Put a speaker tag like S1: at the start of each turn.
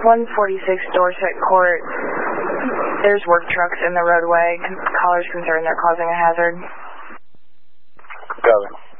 S1: 146 Dorset Court. There's work trucks in the roadway. Caller's concerned they're causing a hazard.
S2: Copy.